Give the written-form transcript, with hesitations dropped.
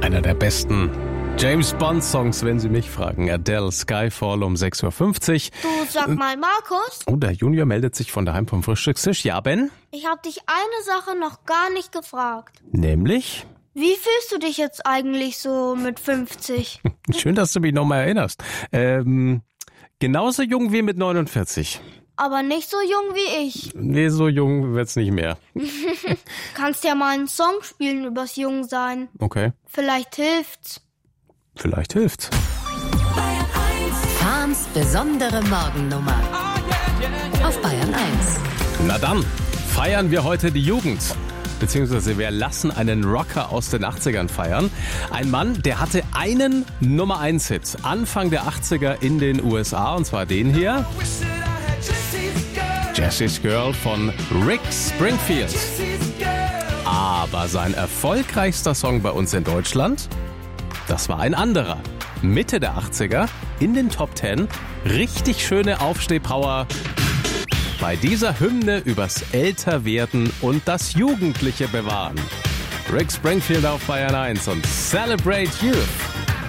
Einer der besten James-Bond-Songs, wenn Sie mich fragen. Adele, Skyfall um 6.50 Uhr. Du, sag mal, Markus. Oh, der Junior meldet sich von daheim vom Frühstückstisch. Ja, Ben? Ich habe dich eine Sache noch gar nicht gefragt. Nämlich? Wie fühlst du dich jetzt eigentlich so mit 50? Schön, dass du mich nochmal erinnerst. Genauso jung wie mit 49. Aber nicht so jung wie ich. Nee, so jung wird's nicht mehr. Kannst ja mal einen Song spielen übers Jungsein. Okay. Vielleicht hilft's. Vielleicht hilft's. Fahns besondere Morgennummer. Auf Bayern 1. Na dann, feiern wir heute die Jugend. Beziehungsweise wir lassen einen Rocker aus den 80ern feiern. Ein Mann, der hatte einen Nummer-1-Hit Anfang der 80er in den USA, und zwar den hier. Jessie's Girl von Rick Springfield. Aber sein erfolgreichster Song bei uns in Deutschland, das war ein anderer. Mitte der 80er, in den Top 10, richtig schöne Aufstehpower bei dieser Hymne übers Älterwerden und das jugendliche Bewahren. Rick Springfield auf Bayern 1 und Celebrate Youth.